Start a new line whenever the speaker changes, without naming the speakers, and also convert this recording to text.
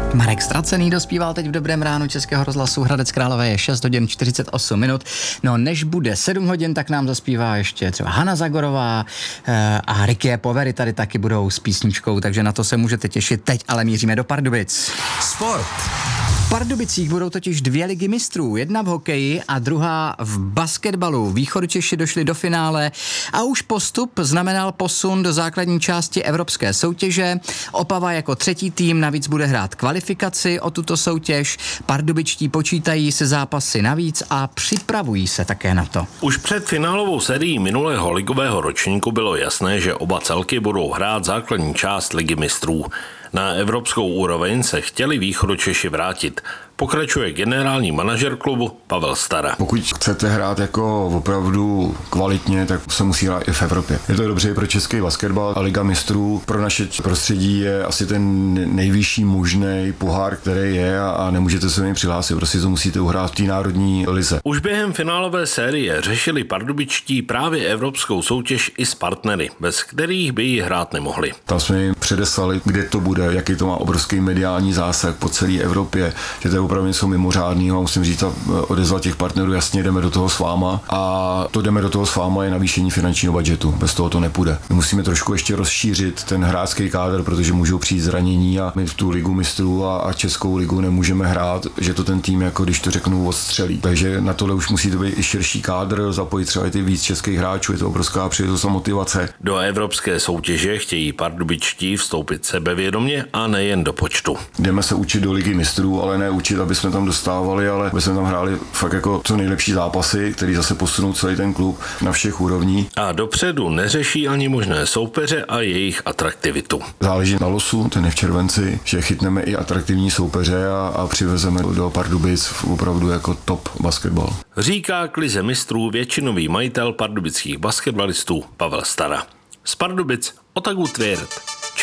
Marek Stracený dospíval teď v Dobrém ránu Českého rozhlasu. Hradec Králové je 6 hodin 48 minut. No než bude 7 hodin, tak nám zaspívá ještě třeba Hana Zagorová a Ricky Poveri tady taky budou s písničkou, takže na to se můžete těšit teď, ale míříme do Pardubic.
Sport.
V Pardubicích budou totiž 2 ligy mistrů, jedna v hokeji a druhá v basketbalu. Východočeši došli do finále a už postup znamenal posun do základní části evropské soutěže. Opava jako 3. tým navíc bude hrát kvalifikaci o tuto soutěž. Pardubičtí počítají se zápasy navíc a připravují se také na to.
Už před finálovou sérií minulého ligového ročníku bylo jasné, že oba celky budou hrát základní část ligy mistrů. Na evropskou úroveň se chtěli východočeši vrátit. Pokračuje generální manažer klubu Pavel Stara.
Pokud chcete hrát jako opravdu kvalitně, tak se musí hrát i v Evropě. Je to dobře pro český basketbal a Liga mistrů pro naše prostředí je asi ten nejvyšší možný pohár, který je a nemůžete se něj přihlásit, prostě to musíte uhrát v té národní lize.
Už během finálové série řešili pardubičtí právě evropskou soutěž i s partnery, bez kterých by ji hrát nemohli.
Tam jsme jim předeslali, kde to bude, jaký to má obrovský mediální zásah po celé Evropě, že to je opravdu něco mimořádného a musím říct a odezvat těch partnerů, jasně jdeme do toho s váma a to jdeme do toho s váma je navýšení finančního budžetu, bez toho to nepůjde. My musíme trošku ještě rozšířit ten hráčský kádr, protože můžou přijít zranění a my v tu ligu mistrů a českou ligu nemůžeme hrát, že to ten tým, jako když to řeknu, odstřelí. Takže na tohle už musí to být i širší kádr, zapojit třeba i ty víc českých hráčů, je to obrovská příležitost a motivace.
Do evropské soutěže chtějí pardubičtí vstoupit sebevědomě a nejen do počtu.
Jdeme se učit do ligy mistrů, ale ne učit, aby jsme tam dostávali, ale aby jsme tam hráli fakt jako co nejlepší zápasy, který zase posunou celý ten klub na všech úrovních.
A dopředu neřeší ani možné soupeře a jejich atraktivitu.
Záleží na losu, ten je v červenci, že chytneme i atraktivní soupeře a přivezeme do Pardubic opravdu jako top basketbal.
Říká k lize mistrů většinový majitel pardubických basketbalistů Pavel Stara. Z Pardubic Otagu Tvěrt.